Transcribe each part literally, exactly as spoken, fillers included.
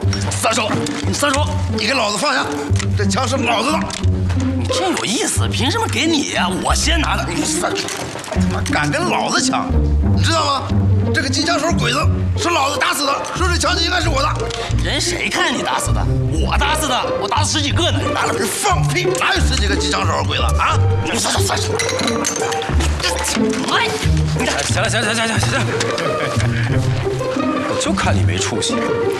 撒手！你撒手！你给老子放下！这枪是老子的。 你真有意思，凭什么给你呀？我先拿的。 你撒手！他妈敢跟老子抢，你知道吗？这个机枪手鬼子是老子打死的，说这枪应该是我的。 人谁看你打死的？我打死的，我打死十几个呢。 拿了你放屁！哪有十几个机枪手鬼子啊？ 你撒手撒手！哎， 行了行了行了行了行了，我就看你没出息。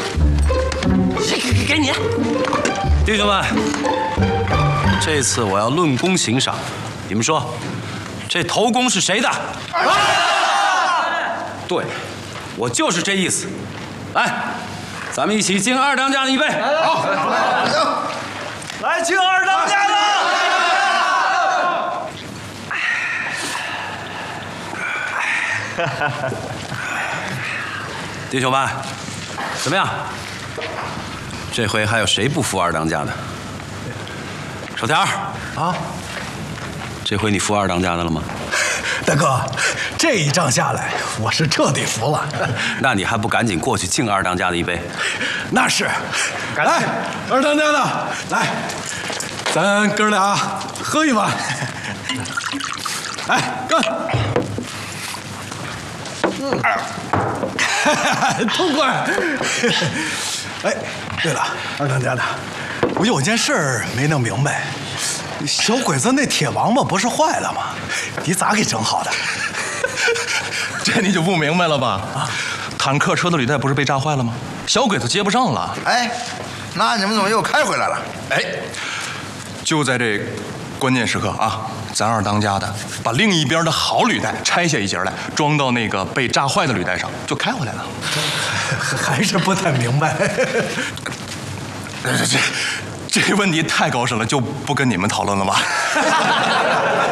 给你， 弟兄们，这次我要论功行赏，你们说，这头功是谁的？对，我就是这意思。来，咱们一起敬二当家的一杯。 好，行， 来敬二当家的。弟兄们，怎么样？这回还有谁不服二当家的？手条啊，这回你服二当家的了吗？ 大哥，这一仗下来，我是彻底服了。 那你还不赶紧过去敬二当家的一杯？ 那是，来，二当家的，来，咱哥俩喝一碗。来，干！嗯，痛快。哎，对了，二当家的，我有件事儿没弄明白。小鬼子那铁王八不是坏了吗？你咋给整好的？ 这你就不明白了吧？啊，坦克车的履带不是被炸坏了吗？小鬼子接不上了。 哎，那你们怎么又开回来了？ 哎，就在这关键时刻啊，咱二当家的把另一边的好履带拆下一截来，装到那个被炸坏的履带上，就开回来了。 还是不太明白。 这这这问题太高深了，就不跟你们讨论了吧。